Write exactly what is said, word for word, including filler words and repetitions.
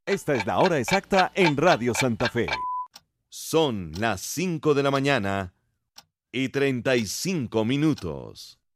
Esta es la hora exacta en Radio Santa Fe. Son las cinco de la mañana y treinta y cinco minutos.